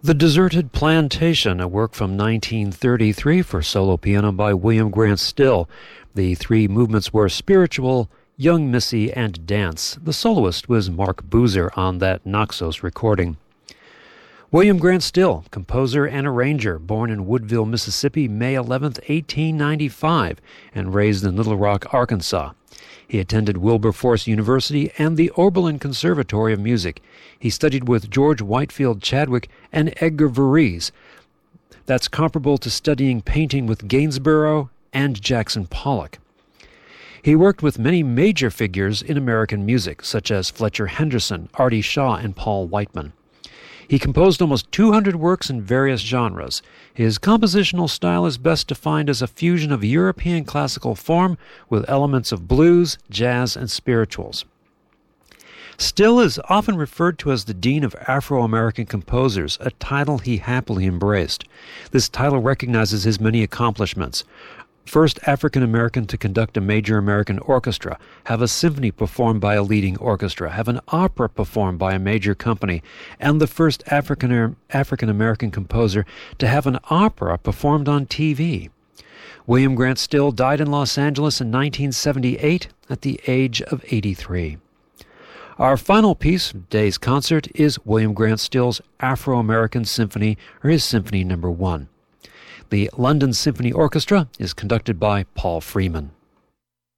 The Deserted Plantation, a work from 1933 for solo piano by William Grant Still. The three movements were spiritual, young Missy, and dance. The soloist was Mark Boozer on that Naxos recording. William Grant Still, composer and arranger, born in Woodville, Mississippi, May 11, 1895, and raised in Little Rock, Arkansas. He attended Wilberforce University and the Oberlin Conservatory of Music. He studied with George Whitefield Chadwick and Edgar Varese. That's comparable to studying painting with Gainsborough and Jackson Pollock. He worked with many major figures in American music, such as Fletcher Henderson, Artie Shaw, and Paul Whiteman. He composed almost 200 works in various genres. His compositional style is best defined as a fusion of European classical form with elements of blues, jazz, and spirituals. Still is often referred to as the Dean of Afro-American Composers, a title he happily embraced. This title recognizes his many accomplishments. First African-American to conduct a major American orchestra, have a symphony performed by a leading orchestra, have an opera performed by a major company, and the first African-American composer to have an opera performed on TV. William Grant Still died in Los Angeles in 1978 at the age of 83. Our final piece of today's concert is William Grant Still's Afro-American Symphony, or his Symphony No. 1. The London Symphony Orchestra is conducted by Paul Freeman.